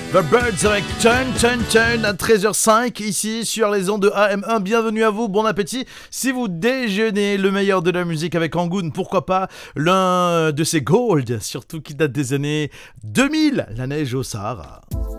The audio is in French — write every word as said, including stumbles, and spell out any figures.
The Birds avec Turn, Turn, Turn à treize heures cinq ici sur les ondes de A M un. Bienvenue à vous, bon appétit. Si vous déjeunez le meilleur de la musique avec Angoon, pourquoi pas l'un de ces Gold, surtout qui date des années deux mille, La neige au Sahara.